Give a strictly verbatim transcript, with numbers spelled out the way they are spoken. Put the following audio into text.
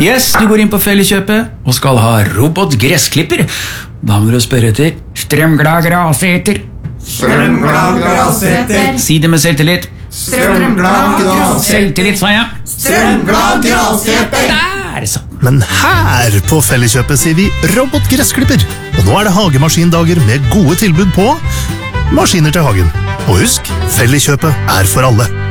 Yes, du går inn på Felleskjøpet og skal ha robotgressklipper. Da må du spørre etter strømglad graseter. Strømglad graseter. Si det med selvtillit. Strømglad graseter. Selvtillit, sa jeg. Strømglad graseter. Der, så. Men her på Felleskjøpet sier vi robotgressklipper. Og nå er det hagemaskindager med gode tilbud på maskiner til hagen. Og husk, Felleskjøpet er for alle.